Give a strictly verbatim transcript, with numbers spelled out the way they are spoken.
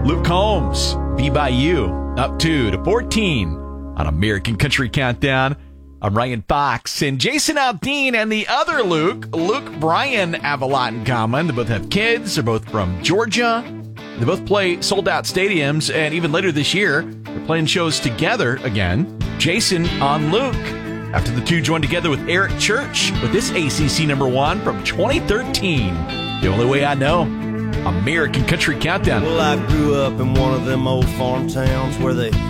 Luke Combs, Be By You, up two to fourteen on American Country Countdown. I'm Ryan Fox, and Jason Aldean and the other Luke, Luke Bryan, have a lot in common. They both have kids. They're both from Georgia. They both play sold-out stadiums, and even later this year, they're playing shows together again. Jason on Luke, after the two joined together with Eric Church with this A C C number one from twenty thirteen. The Only Way I Know. American Country Countdown. Well, I grew up in one of them old farm towns where they